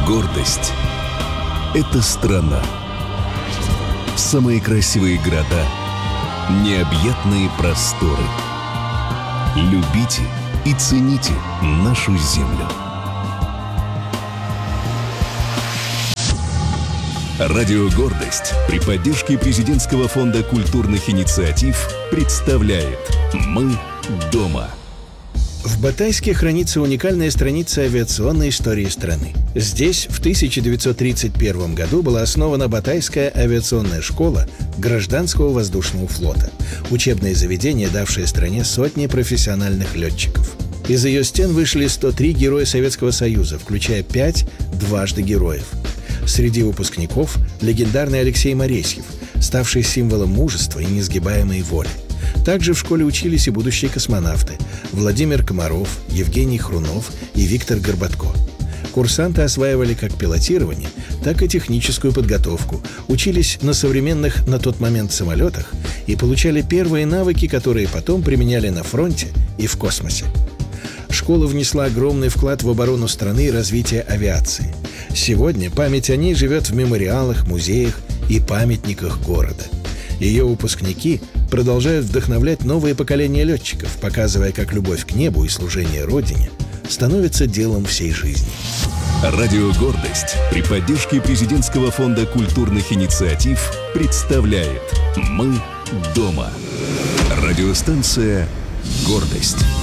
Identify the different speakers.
Speaker 1: Гордость — это страна. Самые красивые города, необъятные просторы. Любите и цените нашу землю. Радио «Гордость» при поддержке Президентского фонда культурных инициатив представляет «Мы дома».
Speaker 2: В Батайске хранится уникальная страница авиационной истории страны. Здесь в 1931 году была основана Батайская авиационная школа Гражданского воздушного флота, учебное заведение, давшее стране сотни профессиональных летчиков. Из ее стен вышли 103 героя Советского Союза, включая 5 дважды героев. Среди выпускников легендарный Алексей Моресьев, ставший символом мужества и несгибаемой воли. Также в школе учились и будущие космонавты Владимир Комаров, Евгений Хрунов и Виктор Горбатко. Курсанты осваивали как пилотирование, так и техническую подготовку, учились на современных на тот момент самолетах и получали первые навыки, которые потом применяли на фронте и в космосе. Школа внесла огромный вклад в оборону страны и развитие авиации. Сегодня память о ней живет в мемориалах, музеях и памятниках города. Ее выпускники продолжают вдохновлять новые поколения летчиков, показывая, как любовь к небу и служение Родине становится делом всей жизни.
Speaker 1: Радио «Гордость» при поддержке Президентского фонда культурных инициатив представляет «Мы дома». Радиостанция «Гордость».